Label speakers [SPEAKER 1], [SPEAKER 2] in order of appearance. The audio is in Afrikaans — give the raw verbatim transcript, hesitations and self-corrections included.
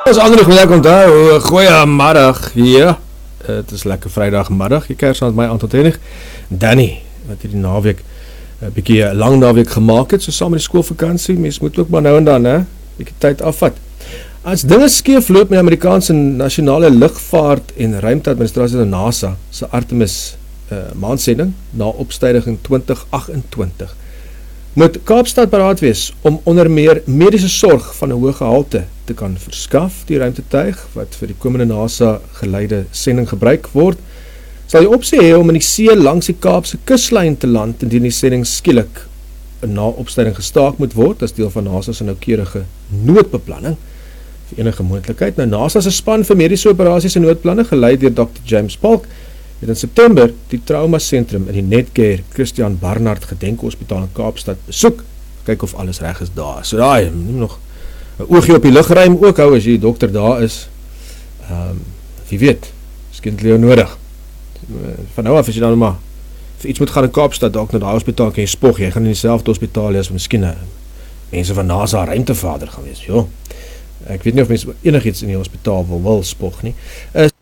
[SPEAKER 1] Ons ander goed ek onthou, goeiemiddag hier. Het is lekker vrijdagmiddag, jy kers aan my Anton Tenig. Danny, wat hierdie naweek, 'n bietjie 'n lang naweek gemaak het, so saam met die skoolvakansie, mens moet ook maar nou en dan, hè, bietjie tyd afvat. As dinge skeef loop met die Amerikaanse nasionale lugvaart en ruimteadministrasie NASA se Artemis uh, maansending na opstyging twintig agt en twintig, moet Kaapstad paraat wees om onder meer mediese sorg van 'n hoë gehalte te kan verskaf. Die ruimtetuig wat vir die komende NASA geleide sending gebruik word, sal die opsie hê om in die see langs die Kaapse kuslyn te land indien die sending skielik na opstyging gestaak moet word as deel van NASA se noukeurige noodbeplanning vir enige moontlikheid. Nou NASA se span vir mediese operasies en noodplanne, gelei deur dokter James Polk, het in September die trauma sentrum in die Netcare Christian Barnard Gedenkhospitaal in Kaapstad besoek, kyk of alles reg is daar. So daai, neem nog 'n oogie op die lugruim ook hou as jy die dokter daar is. Um, wie weet, miskien het jy nodig. Van nou af as jy dan maar vir iets moet gaan in Kaapstad, dalk na die hospitaal kan jy spog, jy gaan in dieselfde hospitaal as miskien mense van NASA ruimtevader gaan wees, joh. Ek weet nie of mense enigiets in die hospitaal wil wil spog nie. Uh,